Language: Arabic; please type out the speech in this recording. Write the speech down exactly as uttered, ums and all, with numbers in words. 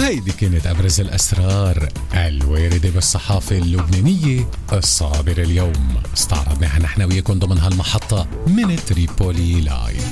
هيدي كانت أبرز الأسرار الواردة بالصحافة اللبنانية الصادرة اليوم، استعرضناها نحن وياكم ضمن هالمحطة من تريبولي لايف.